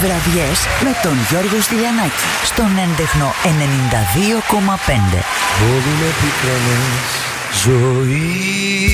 Βραδιές με τον Γιώργο Στυλιανάκη στον έντεχνο 92,5. Μπορούμε πικρανές ζωή.